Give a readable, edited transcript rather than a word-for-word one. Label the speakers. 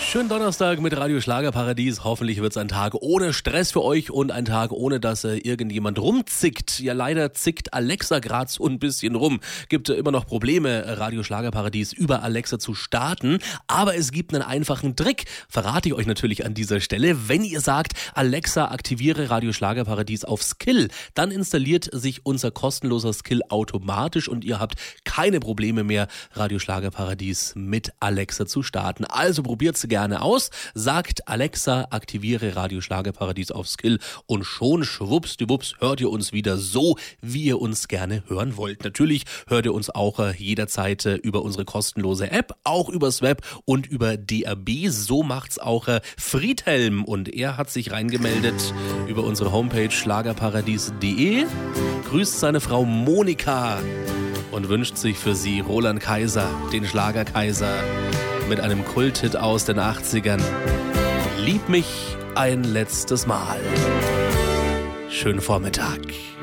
Speaker 1: Schönen Donnerstag mit Radio Schlagerparadies. Hoffentlich wird es ein Tag ohne Stress für euch und ein Tag ohne, dass irgendjemand rumzickt. Ja, leider zickt Alexa gerade so ein bisschen rum. Gibt immer noch Probleme, Radio Schlagerparadies über Alexa zu starten. Aber es gibt einen einfachen Trick, verrate ich euch natürlich an dieser Stelle. Wenn ihr sagt, Alexa, aktiviere Radio Schlagerparadies auf Skill, dann installiert sich unser kostenloser Skill automatisch und ihr habt keine Probleme mehr, Radio Schlagerparadies mit Alexa zu starten. Also probiert's gerne aus. Sagt Alexa, aktiviere Radio Schlagerparadies auf Skill und schon schwuppsdiwupps hört ihr uns wieder so, wie ihr uns gerne hören wollt. Natürlich hört ihr uns auch jederzeit über unsere kostenlose App, auch übers Web und über DAB. So macht's auch Friedhelm und er hat sich reingemeldet über unsere Homepage schlagerparadies.de, grüßt seine Frau Monika und wünscht sich für sie Roland Kaiser, den Schlagerkaiser, mit einem Kulthit aus den 80ern. Lieb mich ein letztes Mal. Schönen Vormittag.